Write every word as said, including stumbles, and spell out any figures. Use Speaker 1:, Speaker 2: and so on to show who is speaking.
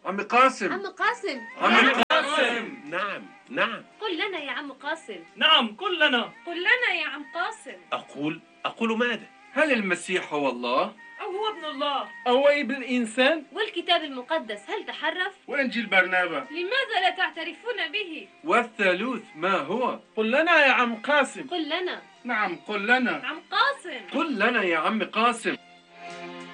Speaker 1: عم قاسم.
Speaker 2: عم قاسم.
Speaker 1: عم قاسم. نعم نعم.
Speaker 2: قل لنا يا عم قاسم.
Speaker 3: نعم قل لنا.
Speaker 2: قل لنا يا عم قاسم.
Speaker 1: أقول أقول ماذا؟
Speaker 4: هل المسيح هو الله؟
Speaker 3: أو هو ابن الله؟
Speaker 4: أو ابن الإنسان؟
Speaker 2: والكتاب المقدس هل تحرف؟
Speaker 1: وإنجيل برنابا
Speaker 2: لماذا لا تعترفون به؟
Speaker 4: والثالوث ما هو؟ قل لنا يا عم قاسم.
Speaker 2: قل لنا.
Speaker 1: نعم قل لنا.
Speaker 2: عم قاسم.
Speaker 4: قل لنا يا عم قاسم.